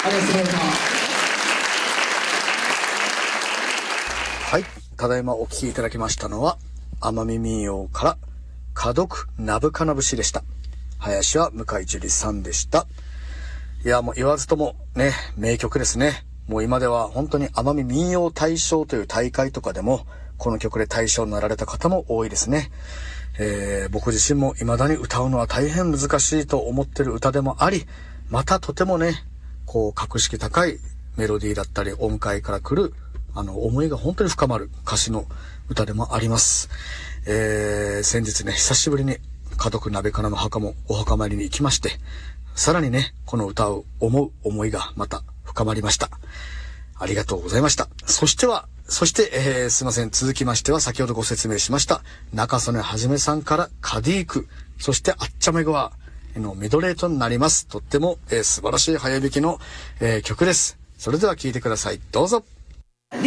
ありがとうございます。 はい、ただいまお聴きいただきましたのは奄美民謡から家族なぶかな節でした。林は向井樹里さんでした。いや、もう言わずともね、名曲ですね。もう今では本当に奄美民謡大賞という大会とかでもこの曲で大賞になられた方も多いですね。僕自身も未だに歌うのは大変難しいと思ってる歌でもあり、またとてもね、こう格式高いメロディーだったり音階から来る思いが本当に深まる歌詞の歌でもあります。先日ね、久しぶりに家族鍋かなの墓もお墓参りに行きまして、さらにね、この歌を思う思いがまた深まりました。ありがとうございました。そして、すいません。続きましては先ほどご説明しました中曽根はじめさんからカディーク、そしてあっちゃめぐわのメドレーとなります。とっても、素晴らしい早弾きの、曲です。それでは聴いてください。どうぞ。